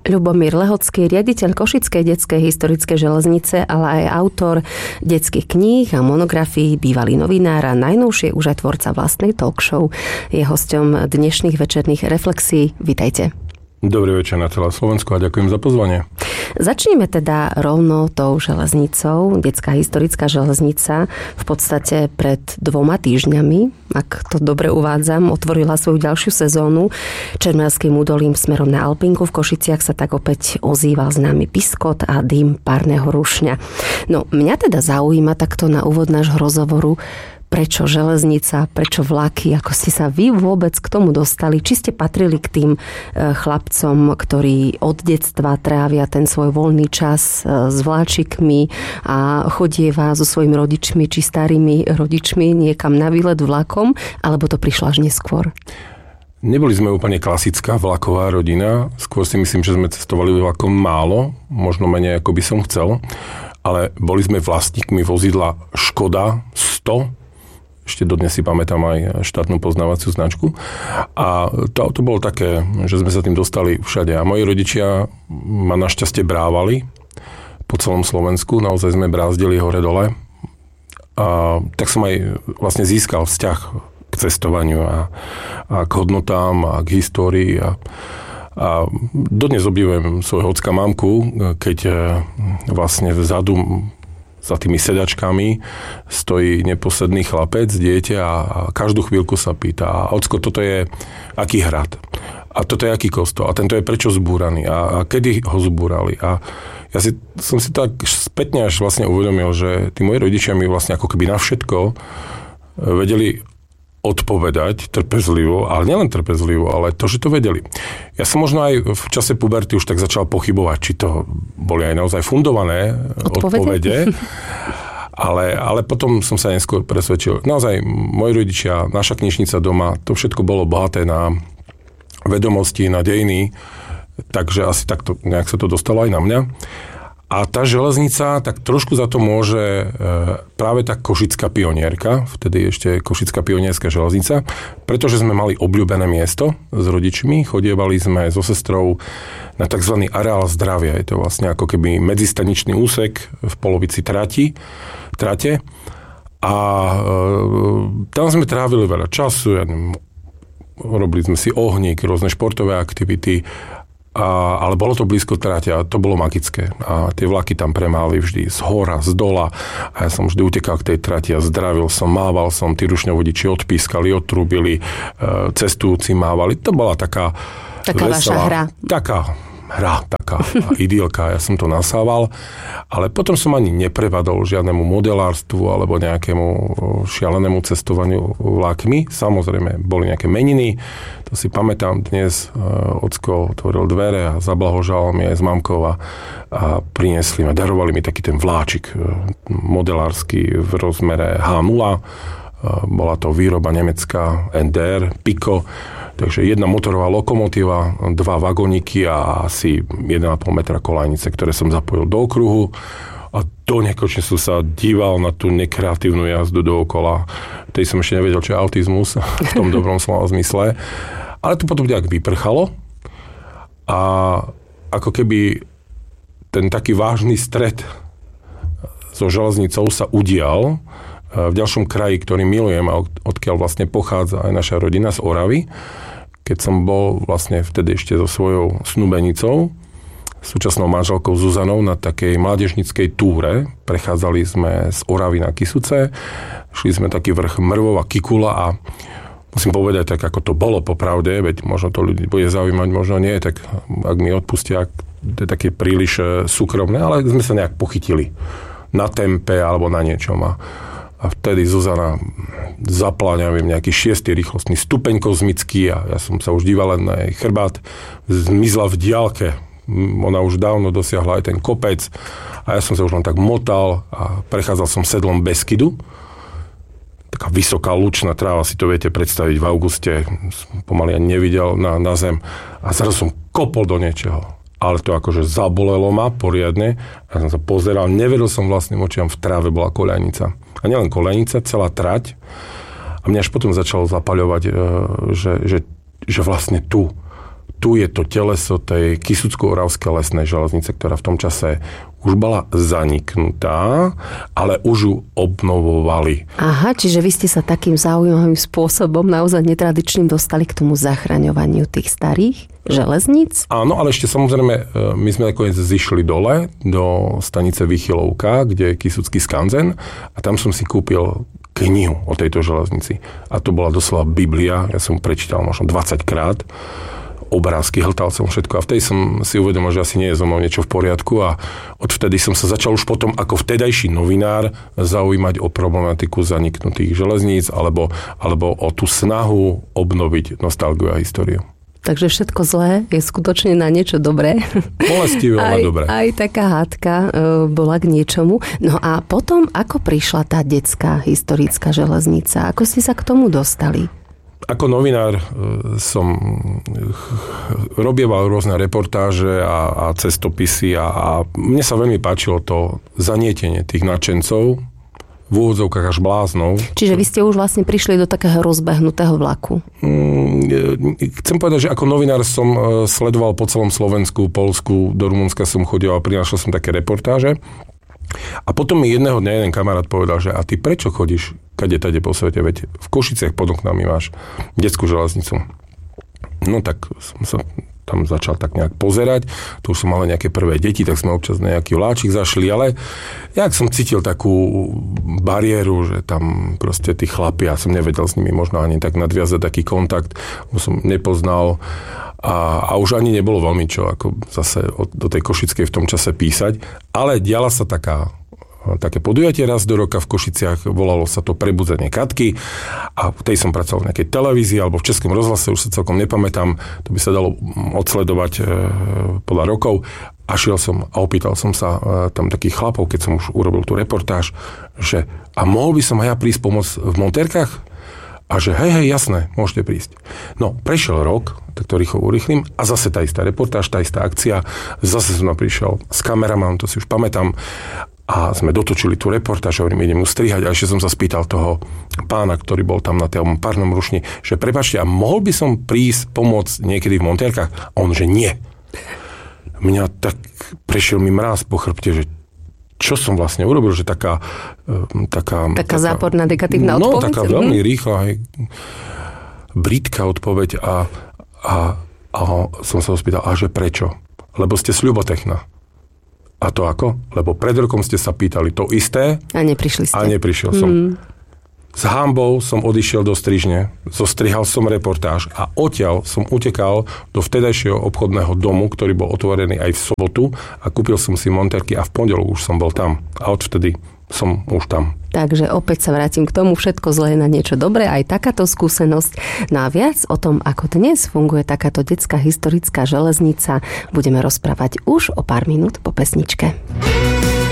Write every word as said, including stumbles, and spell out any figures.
Ľubomír Lehocký, riaditeľ Košickej detskej historickej železnice, ale aj autor detských kníh a monografií, bývalý novinár a najnovšie už aj tvorca vlastnej talk show. Je hosťom dnešných večerných reflexií. Vitajte. Dobrý večer na celé Slovensku a ďakujem za pozvanie. Začneme teda rovno tou železnicou. Detská historická železnica v podstate pred dvoma týždňami, ak to dobre uvádzam, otvorila svoju ďalšiu sezónu. Čermárskym údolím smerom na Alpinku v Košiciach sa tak opäť ozýval známy piskot a dym párneho rušňa. No, mňa teda zaujíma takto na úvod nášho rozhovoru, prečo železnica, prečo vlaky, ako ste sa vy vôbec k tomu dostali? Či ste patrili k tým chlapcom, ktorí od detstva trávia ten svoj voľný čas s vláčikmi a chodieva so svojimi rodičmi či starými rodičmi niekam na výlet vlakom, alebo to prišlo až neskôr? Neboli sme úplne klasická vlaková rodina, skôr si myslím, že sme cestovali vlakom málo, možno menej ako by som chcel, ale boli sme vlastníkmi vozidla Škoda sto, ešte dodnes si pamätám aj štátnu poznávaciu značku. A to auto bolo také, že sme sa tým dostali všade. A moji rodičia ma našťastie brávali po celom Slovensku. Naozaj sme brázdili hore-dole. A tak som aj vlastne získal vzťah k cestovaniu a, a k hodnotám a k histórii. A, a dodnes obdivujem svojho ocka mamku, keď vlastne vzadu za tými sedačkami stojí neposledný chlapec, dieťa a každú chvíľku sa pýta, ocko, toto je aký hrad? A toto je aký kostol? A tento je prečo zbúraný? A, a kedy ho zbúrali? A ja si, som si tak spätne až vlastne uvedomil, že tí moji rodičia mi vlastne ako keby na všetko vedeli odpovedať trpezlivo, ale nielen trpezlivo, ale to, že to vedeli. Ja som možno aj v čase puberty už tak začal pochybovať, či to boli aj naozaj fundované odpovede. odpovede ale, ale potom som sa neskôr presvedčil. Naozaj, moji rodičia, naša knižnica doma, to všetko bolo bohaté na vedomosti, na dejiny, takže asi takto nejak sa to dostalo aj na mňa. A tá železnica, tak trošku za to môže práve tá Košická pionierka, vtedy ešte Košická pionierská železnica, pretože sme mali obľúbené miesto s rodičmi, chodievali sme so sestrou na tzv. Areál zdravia. Je to vlastne ako keby medzistaničný úsek v polovici trati, trate. A e, tam sme trávili veľa času, ja neviem, robili sme si ohník, rôzne športové aktivity, A, ale bolo to blízko trate a to bolo magické. A tie vlaky tam premáli vždy z hora, z dola. A ja som vždy utekal k tej trati a zdravil som, mával som, tí rušňovodiči odpískali, odtrúbili, cestujúci mávali. To bola taká Taká veselá, vaša hra. Taká hra, taká idylka. Ja som to nasával. Ale potom som ani neprevadol žiadnemu modelárstvu alebo nejakému šialenému cestovaniu vlákmi. Samozrejme, boli nejaké meniny. To si pamätám dnes. Ocko otvoril dvere a zablahožal mi aj s mamkou a, a priniesli ma, darovali mi taký ten vláčik modelársky v rozmere há nula. Bola to výroba nemecká en dé er, Pico. Takže jedna motorová lokomotíva, dva vagóniky a asi jeden a pol metra kolajnice, ktoré som zapojil do okruhu. A do nekonečna som sa díval na tú nekreatívnu jazdu dookola. Tej som ešte nevedel, čo je autizmus v tom dobrom slova zmysle. Ale to potom nejak vyprchalo. A ako keby ten taký vážny stret so železnicou sa udial v ďalšom kraji, ktorý milujem a odkiaľ vlastne pochádza aj naša rodina z Oravy. Keď som bol vlastne vtedy ešte so svojou snúbenicou, súčasnou manželkou Zuzanou na takej mládežnickej túre. Prechádzali sme z Oravy na Kysuce, šli sme taký vrch Mrvova Kikula a musím povedať, tak ako to bolo popravde, veď možno to ľudí bude zaujímať, možno nie, tak ak mi odpustia, to je také príliš súkromné, ale sme sa nejak pochytili na tempe alebo na niečom a A vtedy Zuzana zapla, neviem, nejaký šiestý rýchlostný stupeň kozmický a ja som sa už díval len na jej chrbát. Zmizla v diaľke. Ona už dávno dosiahla aj ten kopec a ja som sa už len tak motal a prechádzal som sedlom Beskidu. Taká vysoká lučná tráva, si to viete predstaviť v auguste. Pomaly ani nevidel na, na zem. A zrazu som kopol do niečoho. Ale to akože zabolelo ma poriadne. Ja som sa pozeral, nevedel som vlastným očiam, v tráve bola koľajnica. A nielen koľajnica, celá trať. A mňa až potom začalo zapaľovať, že, že, že vlastne tu, tu je to teleso tej Kysucko-Oravskej lesnej železnice, ktorá v tom čase už bola zaniknutá, ale už ju obnovovali. Aha, čiže vy ste sa takým zaujímavým spôsobom, naozaj netradičným, dostali k tomu zachraňovaniu tých starých železníc? Áno, ale ešte samozrejme, my sme nakoniec zišli dole do stanice Vychylovka, kde je Kysucký skanzen, a tam som si kúpil knihu o tejto železnici. A to bola doslova Biblia, ja som prečítal možno dvadsať krát, obrázky, hltal som všetko a vtedy som si uvedomil, že asi nie je so mnou niečo v poriadku a odvtedy som sa začal už potom ako vtedajší novinár zaujímať o problematiku zaniknutých železníc alebo, alebo o tú snahu obnoviť nostalgiu a históriu. Takže všetko zlé je skutočne na niečo dobré. Bolestivé, ale dobré. Aj taká hádka e, bola k niečomu. No a potom, ako prišla tá detská historická železnica? Ako ste sa k tomu dostali? Ako novinár som robieval rôzne reportáže a, a cestopisy a, a mne sa veľmi páčilo to zanietenie tých nadšencov, v úvodzovkách až bláznov. Čiže vy ste už vlastne prišli do takého rozbehnutého vlaku. Chcem povedať, že ako novinár som sledoval po celom Slovensku, Poľsku, do Rumunska som chodil a prinášal som také reportáže. A potom mi jedného dňa jeden kamarát povedal, že a ty prečo chodíš kade tade po svete, veď v Košiciach pod oknami máš detskú železnicu. No tak som sa tam začal tak nejak pozerať, tu už som mal nejaké prvé deti, tak sme občas nejaký vláčik zašli, ale jak som cítil takú bariéru, že tam proste tí chlapi, ja som nevedel s nimi možno ani tak nadviazať taký kontakt, už som nepoznal a, a už ani nebolo veľmi čo ako zase do tej Košickej v tom čase písať, ale diala sa taká také podujatie raz do roka v Košiciach, volalo sa to Prebudzenie Katky a v tej som pracoval v nejakej televízii alebo v Českom rozhlase, už sa celkom nepamätám, to by sa dalo odsledovať e, podľa rokov a šiel som a opýtal som sa e, tam takých chlapov, keď som už urobil tú reportáž, že a mohol by som aj ja prísť pomôcť v montérkach? A že hej, hej, jasné, môžete prísť. No, prešiel rok, tak to rýchlo urýchlim a zase tá istá reportáž, tá istá akcia, zase som prišiel s kameramanom, to si už pamätám, a sme dotočili tú reportáž, hovorím, idem ju strihať a ešte som sa spýtal toho pána, ktorý bol tam na tom párnom rušni, že prepáčte, a mohol by som prísť pomôcť niekedy v montérkach? A on, že nie. Mňa tak prešiel mi mráz po chrbte, že čo som vlastne urobil, že taká... Taká, taká, taká záporná negatívna no, odpoveď? No, taká veľmi rýchla, aj brýtka odpoveď a, a, a som sa ho spýtal, a že prečo? Lebo ste sľubotechná. A to ako? Lebo pred rokom ste sa pýtali to isté. A neprišli ste. A neprišiel som. Mm. S hanbou som odišiel do Strižne, zostrihal som reportáž a odtiaľ som utekal do vtedajšieho obchodného domu, ktorý bol otvorený aj v sobotu a kúpil som si montérky a v pondelok už som bol tam. A odvtedy som už tam. Takže opäť sa vrátim k tomu, všetko zlé na niečo dobré, aj takáto skúsenosť. No a viac o tom, ako dnes funguje takáto detská historická železnica, budeme rozprávať už o pár minút po pesničke.